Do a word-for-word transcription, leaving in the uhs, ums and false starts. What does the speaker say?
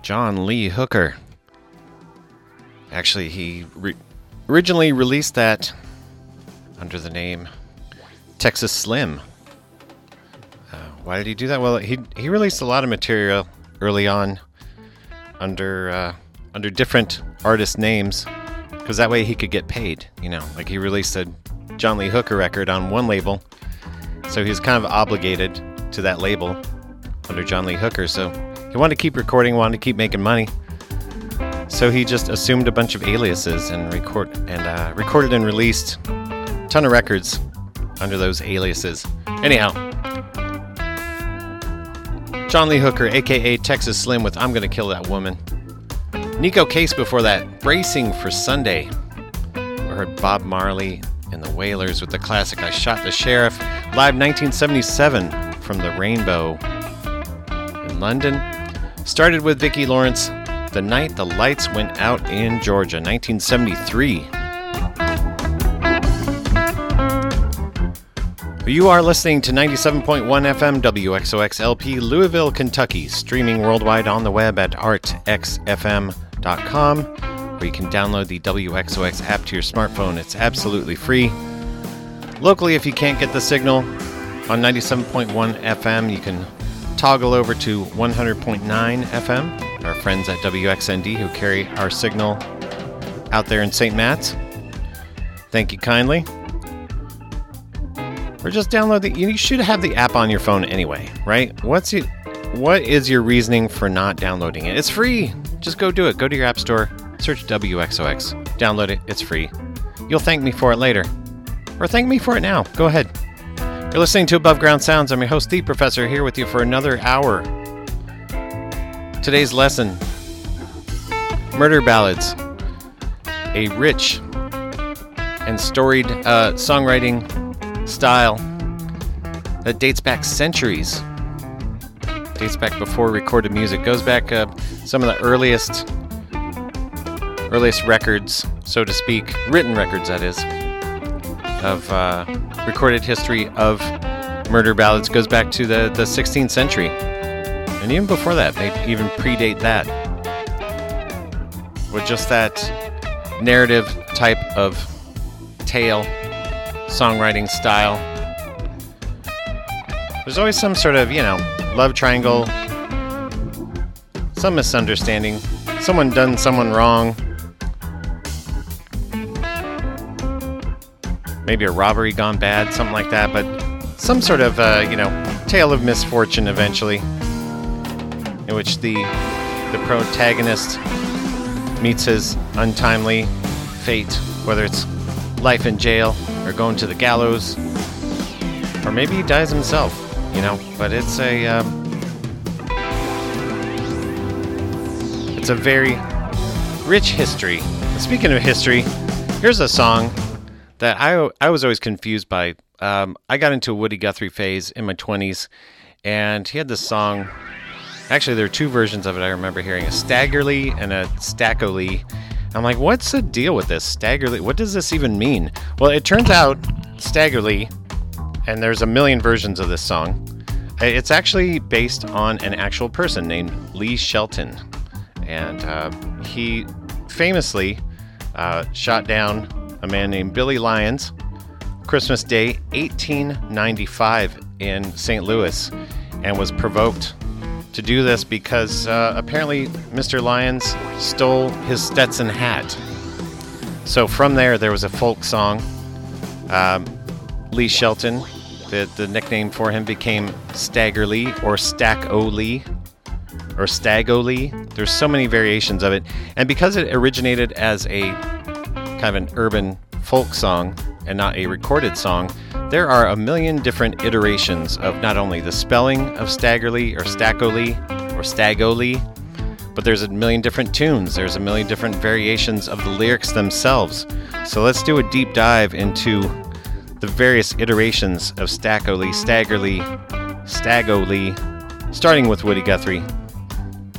John Lee Hooker. Actually, he re- originally released that under the name Texas Slim. Uh, why did he do that? Well, he he released a lot of material early on under uh, under different artist names, because that way he could get paid. You know, like he released a John Lee Hooker record on one label, so he was kind of obligated to that label under John Lee Hooker. So he wanted to keep recording, wanted to keep making money. So he just assumed a bunch of aliases and record and uh, recorded and released a ton of records under those aliases. Anyhow, John Lee Hooker, aka Texas Slim, with "I'm Gonna Kill That Woman." Nico Case before that, "Bracing for Sunday." We heard Bob Marley and the Wailers with the classic "I Shot the Sheriff," live nineteen seventy-seven from the Rainbow in London. Started with Vicki Lawrence, "The Night the Lights Went Out in Georgia," nineteen seventy-three. You are listening to ninety-seven point one F M W X O X L P, Louisville, Kentucky, streaming worldwide on the web at art x f m dot com, where you can download the W X O X app to your smartphone. It's absolutely free. Locally, if you can't get the signal on ninety-seven point one F M, you can toggle over to one hundred point nine F M. Our friends at W X N D who carry our signal out there in Saint Matt's. Thank you kindly. Or just download the... You should have the app on your phone anyway, right? What's it? What is your reasoning for not downloading it? It's free. Just go do it. Go to your app store, search W X O X, download it. It's free. You'll thank me for it later. Or thank me for it now. Go ahead. You're listening to Above Ground Sounds. I'm your host, The Professor, here with you for another hour. Today's lesson, Murder Ballads, a rich and storied uh, songwriting style that dates back centuries, dates back before recorded music, goes back uh, some of the earliest earliest records, so to speak, written records that is, of uh, recorded history of murder ballads goes back to the, the sixteenth century. And even before that, they even predate that. With just that narrative type of tale, songwriting style. There's always some sort of, you know, love triangle, some misunderstanding, someone done someone wrong, maybe a robbery gone bad, something like that, but some sort of, uh, you know, tale of misfortune eventually, in which the the protagonist meets his untimely fate, whether it's life in jail or going to the gallows, or maybe he dies himself, you know. But it's a um, it's a very rich history. Speaking of history, here's a song that I I was always confused by. Um, I got into a Woody Guthrie phase in my twenties, and he had this song. Actually, there are two versions of it I remember hearing, a Staggerly and a Stackoly. I'm like, what's the deal with this? Staggerly? What does this even mean? Well, it turns out Staggerly, and there's a million versions of this song, it's actually based on an actual person named Lee Shelton. And uh, he famously uh, shot down a man named Billy Lyons Christmas Day, eighteen ninety-five in Saint Louis, and was provoked to do this because uh, apparently Mister Lyons stole his Stetson hat. So from there, there was a folk song. Um, Lee Shelton, the, the nickname for him became Staggerly or Stack-O-Lee or Stag-O-Lee. There's so many variations of it. And because it originated as a kind of an urban folk song and not a recorded song, there are a million different iterations of not only the spelling of Staggerly or Stack-O-Lee or Stag-O-Lee, but there's a million different tunes. There's a million different variations of the lyrics themselves. So let's do a deep dive into the various iterations of Stack-O-Lee, Staggerly, Stag-O-Lee, starting with Woody Guthrie.